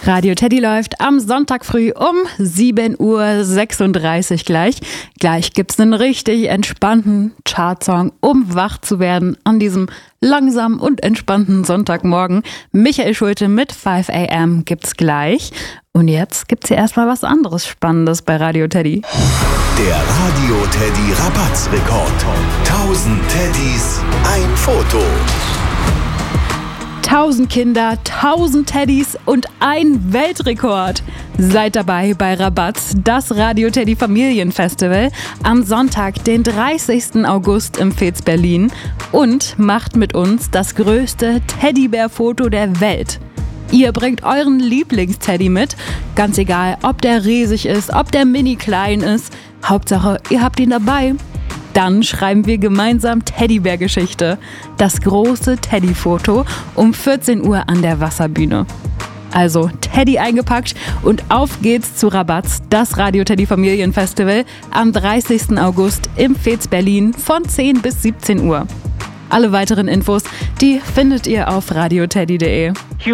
Radio Teddy läuft am Sonntag früh um 7:36 Uhr gleich. Gleich gibt's einen richtig entspannten Chartsong, um wach zu werden an diesem langsamen und entspannten Sonntagmorgen. Michael Schulte mit 5 AM gibt's gleich. Und jetzt gibt's hier erstmal was anderes Spannendes bei Radio Teddy. Der Radio Teddy Rabattsrekord. 1000 Teddys, ein Foto. 1000 Kinder, 1000 Teddys und ein Weltrekord. Seid dabei bei Rabatz, das Radio Teddy Familienfestival am Sonntag, den 30. August im Fez Berlin und macht mit uns das größte Teddybär-Foto der Welt. Ihr bringt euren Lieblingsteddy mit, ganz egal, ob der riesig ist, ob der mini klein ist. Hauptsache, ihr habt ihn dabei. Dann schreiben wir gemeinsam Teddybär-Geschichte. Das große Teddy-Foto um 14 Uhr an der Wasserbühne. Also Teddy eingepackt und auf geht's zu Rabatz, das Radio Teddy Familienfestival am 30. August im Fez Berlin von 10 bis 17 Uhr. Alle weiteren Infos, die findet ihr auf radioteddy.de.